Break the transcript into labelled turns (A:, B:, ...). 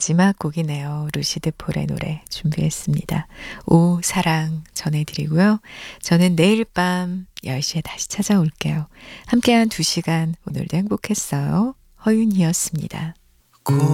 A: 마지막 곡이네요. 루시드 폴의 노래 준비했습니다. 오 사랑 전해드리고요. 저는 내일 밤 10시에 다시 찾아올게요. 함께한 2시간 오늘도 행복했어요. 허윤이었습니다.